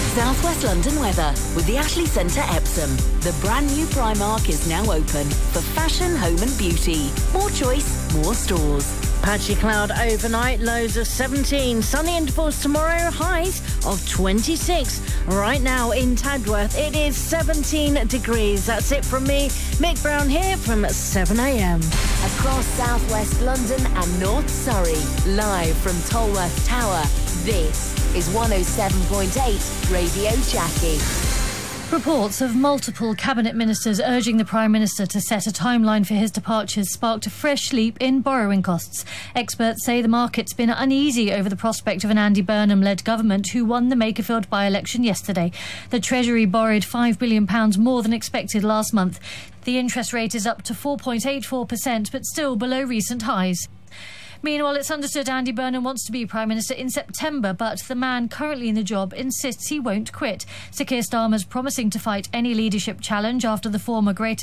South West London weather with the Ashley Centre Epsom. The brand new Primark is now open for fashion, home and beauty. More choice, more stores. Patchy cloud overnight, lows of 17. Sunny intervals tomorrow, highs of 26. Right now in Tadworth, it is 17 degrees. That's it from me, Mick Brown here from 7am. Across South West London and North Surrey, live from Tolworth Tower, this is 107.8 Radio Jackie. Reports of multiple cabinet ministers urging the Prime Minister to set a timeline for his departures sparked a fresh leap in borrowing costs. Experts say the market's been uneasy over the prospect of an Andy Burnham-led government who won the Makerfield by-election yesterday. The Treasury borrowed £5 billion more than expected last month. The interest rate is up to 4.84%, but still below recent highs. Meanwhile, it's understood Andy Burnham wants to be Prime Minister in September, but the man currently in the job insists he won't quit. Sir Keir Starmer's promising to fight any leadership challenge after the former Greater